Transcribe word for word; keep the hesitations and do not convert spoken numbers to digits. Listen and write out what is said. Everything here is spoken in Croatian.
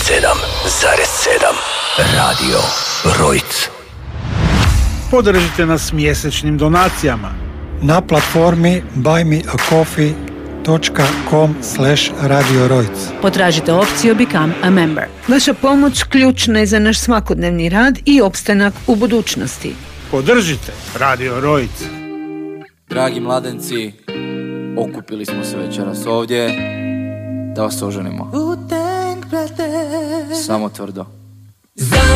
sedam zarez sedam. Radio Rojc. Podržite nas mjesečnim donacijama na platformi buymeacoffee.com slash Radio Rojc. Potražite opciju Become a Member. Vaša pomoć ključna je za naš svakodnevni rad i opstanak u budućnosti. Podržite Radio Rojc. Dragi mladenci, okupili smo se večeras ovdje da vas oženimo. Samo tvrdo.